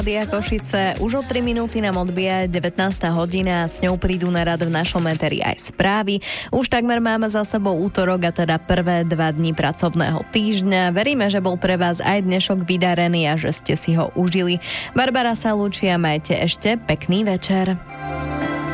Dia Košice, už o 3 minúty nám odbíja 19. hodina a s ňou prídu na rad v našom éteri aj správy. Už takmer máme za sebou útorok a teda prvé 2 dni pracovného týždňa. Veríme, že bol pre vás aj dnešok vydarený a že ste si ho užili. Barbara sa lúči a majte ešte pekný večer.